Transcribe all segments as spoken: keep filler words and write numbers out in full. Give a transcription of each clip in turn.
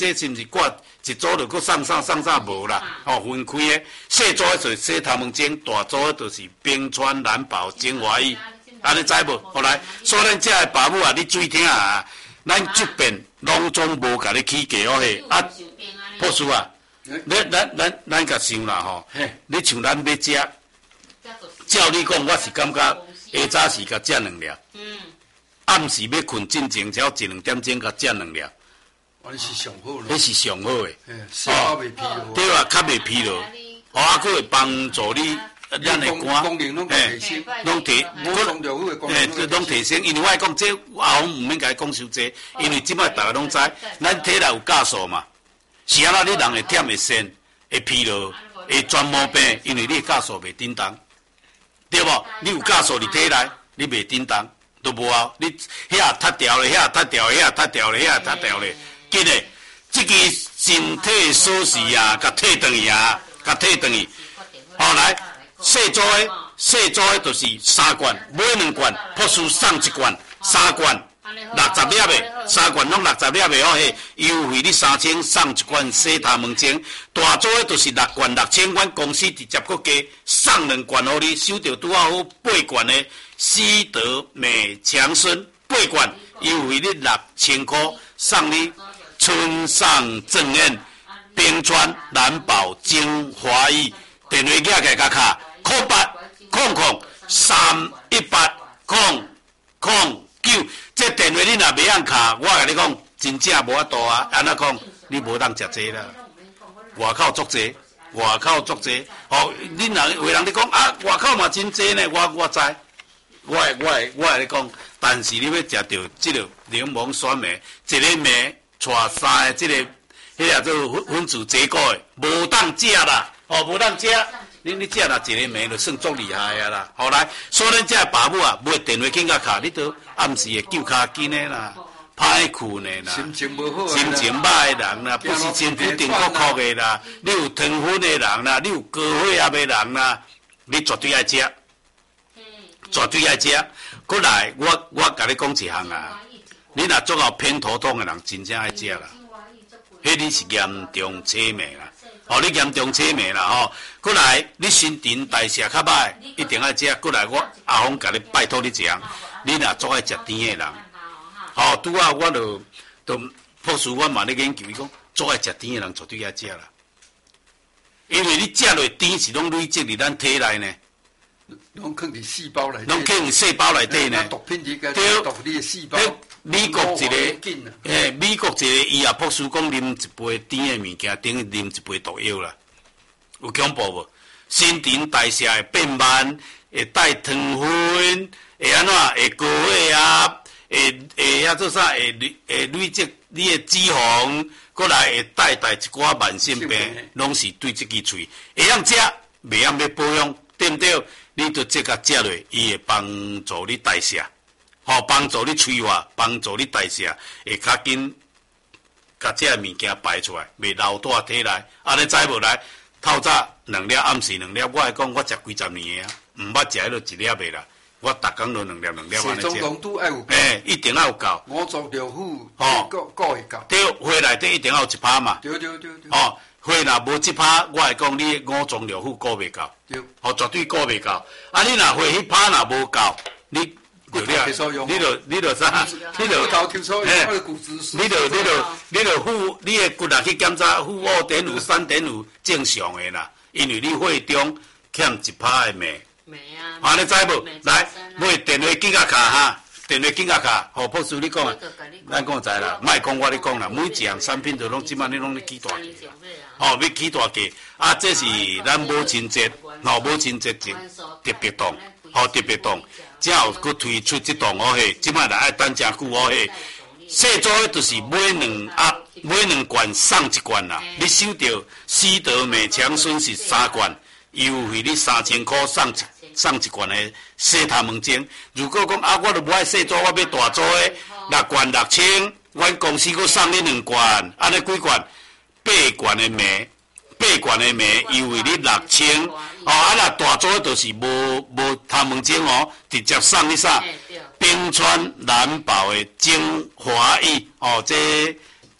这是毋是挂一组就搁送啥送啥无啦？哦，分开的，小组的就是洗头毛精，大组的就是冰川蓝宝精华液，安尼知无？后来，所以咱遮的爸母啊，你注意听啊，咱这边拢总无甲你起价哦嘿，啊，博士啊，你咱咱咱甲想啦吼，你像咱要食，照你讲，我是感觉下早时甲食两粒，暗时要困进前，只要一两点钟甲食两粒。 安尼是上好咯， 迄是上好诶， 哦，袂疲劳， 对啊，较袂疲劳，哦，啊，佫会帮助你咱诶肝， 功能拢提升， 拢提， 诶， 拢提升。因为我爱讲，这阿红毋免甲伊讲伤济，因为即摆大家拢知，咱体内有酵素嘛，是啊啦，你人会忝会酸，会疲劳，会全毛病，因为你酵素袂叮当，对无？你有酵素伫体内，你袂叮当。都无啊！你遐脱掉咧，遐脱掉，遐脱掉咧，遐脱掉咧，记咧，即个身体锁匙啊，甲退转去啊，甲退转去。后来细组诶，细组诶，就是三罐，买两罐，博士送一罐，三罐六十粒诶，三罐拢六十粒诶哦嘿，优惠你三千，送一罐洗头毛精。大组诶，就是六罐六千，阮公司直接搁加送两罐互你，收到拄啊好八罐诶。西德美强参八罐，优惠你六千块，送你春上正宴冰川蓝宝精华液，电话寄来甲卡，空八空空三一八空空九，这电话你若袂晓卡，我甲你讲，真正无法度啊！安怎讲？你无当食这啦，外口足济，外口足济。哦，你若有人咧讲啊，外口嘛真济呢，我我知。我我我来讲，但是你要食到即个柠檬酸梅，一个梅带三个即个，迄个做分分子结果的，无当食啦，哦，无当食。你你食啦一个梅就算足厉害啊啦。后来，所以咱遮爸母啊，买电话紧甲卡，你都暗时会揪骹筋的啦，歹困的啦， 心情无好， 心情歹的人啦，不是身躯顶壳壳的啦，你有糖分的人啦，你有高血压的人啦，你绝对爱食。绝对爱食，过来，我我甲你讲一项啊，你若做到偏头痛的人，真正爱食啦。迄你是严重痴迷啦，哦，你严重痴迷啦吼。过来，你新陈代谢较歹，一定爱食。过来，我阿峰甲你拜托你一项，你若做爱食甜的人，吼，拄啊，我就就博士我嘛咧研究，伊讲做爱食甜的人绝对爱食啦，因为你食落甜是拢累积伫咱体内呢。 拢放伫细胞内， 拢放伫细胞内底呢。 毒品伫个毒你的细胞。 美国一个，诶，美国一个医学博士讲，啉一杯甜的物件，等于啉一杯毒药啦，有恐怖无？新陈代谢会变慢，会带糖分，会安怎？会高血压，会会遐做啥？会累会累积你的脂肪，过来会带带一寡慢性病，拢是对这支喙会晓食，袂晓要保养，对不对？你就这个食落，伊会帮助你代谢，吼，帮助你催化，帮助你代谢，会较紧，甲这物件排出来，袂留在体内。安尼再无来，透早两粒，暗时两粒。我来讲，我食几十年啊，毋捌食迄落一粒的啦。我逐工都两粒两粒安尼食。 血中浓度爱有够， 诶，一定要有够。 五脏六腑，吼，够够会够。 对，血内底一定要有一趴嘛。 对对对对。 哦。血若无一拍，我来讲，你五脏六腑顾袂够，哦，绝对顾袂够。啊，你若血迄拍若无够，你就了，你就你就啥？你就嘿， 你就你就你就负你的骨力去检查，负五点五、三点五正常的啦，因为你血中欠一拍的镁。镁啊！啊，你知无？来，买电话紧甲卡哈。电话紧甲卡，吼，博士你讲啊，咱讲知啦，莫讲我咧讲啦，每一样产品都拢即摆你拢咧起大价，吼，要起大价，啊，这是咱母亲节，吼，母亲节节特别档，吼，特别档，才有佮推出这档哦嘿，即摆来爱等真久哦嘿，细组诶就是买两啊，买两罐送一罐啦，你收到西德美强孙是三罐，优惠你三千块送一。送一罐的洗头毛精，如果讲啊，我都无爱细组，我要大组的，六罐六千，阮公司佫送你两罐，安尼几罐？八罐的镁，八罐的镁，优惠你六千。哦，啊若大组的就是无无头毛精哦，直接送你啥？冰川蓝宝的精华液，哦，这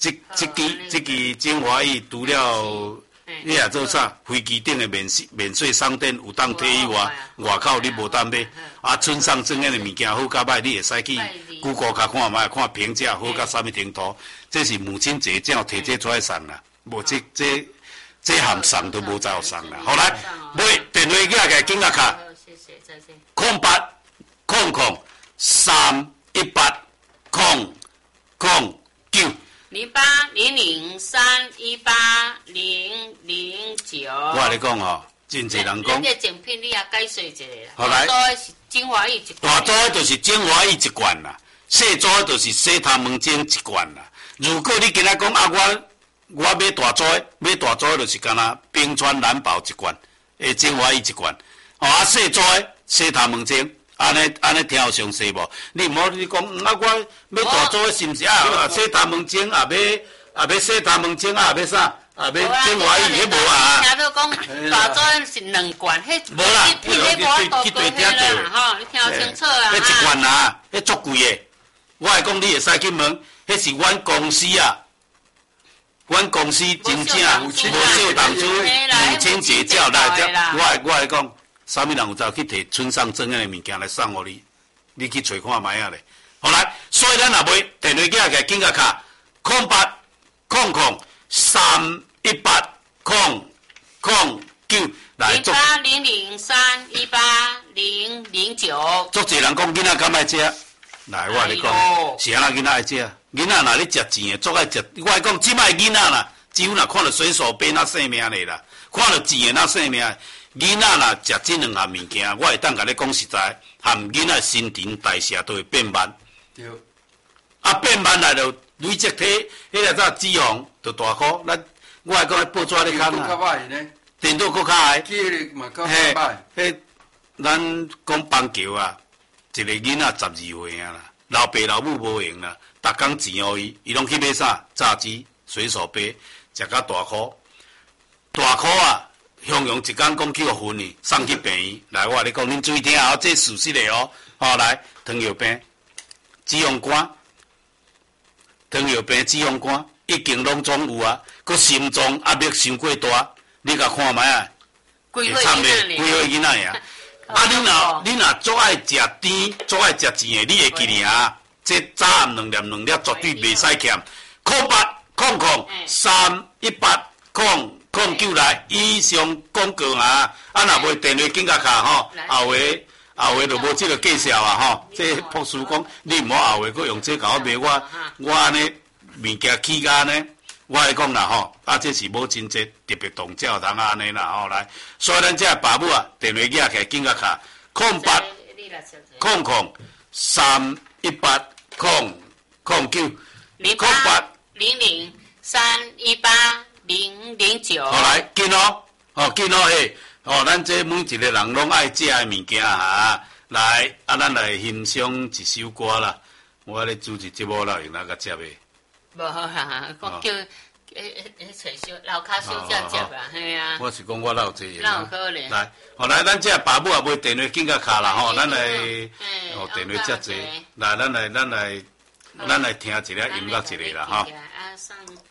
这这支这支精华液除了你也做啥？飞机顶的免免税商店有当摕以外，外口你无当买。啊，村上真诶的物件好甲歹，你会使去 Google 甲看卖，看评价好甲啥物程度。这是母亲节正摕这出来送啦，无这这这含送都无再有送啦。好来，买电话寄来紧啊卡，空八空空三一八空空九。 零八零零三一八零零九。 我跟你讲吼，真侪人讲。 你这精品你也解说一下啦。 好来。 大组是精华液一罐。 大组就是精华液一罐啦，细组就是洗头毛精一罐啦。如果你今仔讲啊，我我买大组，买大组就是干那冰川蓝宝一罐，诶，精华液一罐。哦，啊细组洗头毛精。安尼安尼听有详细无？你毋好你讲，啊我要大组是毋是啊？洗头毛精也要也要洗头毛精啊？要啥？啊要精华液迄无啊？ 听到讲大组是两罐，迄无啦， 迄迄无多多迄啦，吼，你听清楚啊！ 迄一罐啊，迄足贵诶。我会讲，你会使去问，迄是阮公司啊，阮公司真正无少当初母亲节照来遮，我会我会讲。啥物人有走去摕村上真诶物件来送互你？你去找看卖啊咧。好来，所以咱也买电话寄来紧甲卡，空八空空三一八空空九来做。 零八零零三一八零零九。 足侪人讲囡仔敢爱食，来我跟你讲，是安怎囡仔爱食？囡仔若咧食钱诶，足爱食。我会讲，即摆囡仔啦，只有若看到水手杯那生命咧啦，看到钱诶那生命。囡仔若食这两项物件，我会当甲你讲实在，含囡仔新陈代谢都会变慢。 对。 啊，变慢来就累积体，迄个早脂肪就大颗。咱我会讲报纸咧看啊。 较歹呢。 电脑搁较歹。 记忆力嘛较歹。 迄咱讲棒球啊，一个囡仔十二岁啊啦，老爸老母无闲啦，逐工钱互伊，伊拢去买啥？炸鸡、水手杯，食甲大颗，大颗啊！向阳一工讲去互分哩，送去病院。来，我甲你讲，恁注意听哦，这事实的哦。吼，来，糖尿病、脂肪肝、糖尿病、脂肪肝，已经拢总有啊。佮心脏压力伤过大，你甲看卖啊， 会惨嘞， 几岁囡仔呀？啊，你若你若足爱食甜，足爱食甜的，你会记哩啊？这早暗两粒两粒绝对袂使欠。空八空空三一八空。空九来，以上广告啊！啊，若无电话紧甲卡吼，后回后回就无即个介绍啊吼。这博士讲，你毋好后回佫用这甲我卖我，我安尼物件起价呢，我会讲啦吼。啊，这是母亲节特别动照通安尼啦吼来。所以咱这爸母啊，电话寄起来紧甲卡，空八空空三一八空空九零八零零三一八。零零九， 好来，紧哦，哦紧哦嘿，哦，咱这每一个人拢爱食的物件哈，来，啊，咱来欣赏一首歌啦。我咧主持节目啦，用哪个接的？ 无啦，讲叫诶诶诶，找小老卡小姐接啦，系啊。 我是讲我老济的。 哪有可能？ 来，好来，咱这爸母也买电话紧甲卡啦吼，咱来哦电话接者，来，咱来咱来咱来听一个音乐一个啦哈。